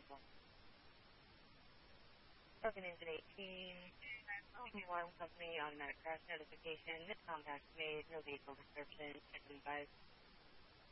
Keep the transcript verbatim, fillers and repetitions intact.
Broken engine eighteen, alarm company, automatic crash notification, contact made, no vehicle description, check advice.